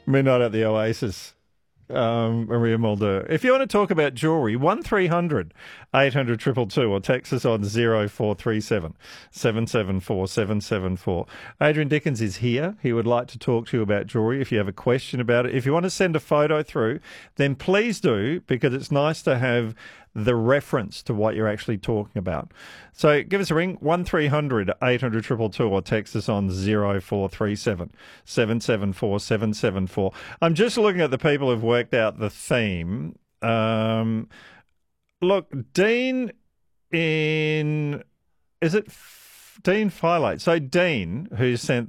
Midnight at the Oasis. Maria Mulder. If you want to talk about jewellery, 1300 800 222 or text us on 0437 774 774. Adrian Dickens is here. He would like to talk to you about jewellery if you have a question about it. If you want to send a photo through, then please do, because it's nice to have the reference to what you're actually talking about. So give us a ring, 1300 800 222 or text us on 0437 774 774. I'm just looking at the people who've worked out the theme. Look, Dean in... Is it Dean Filate? So Dean, who sent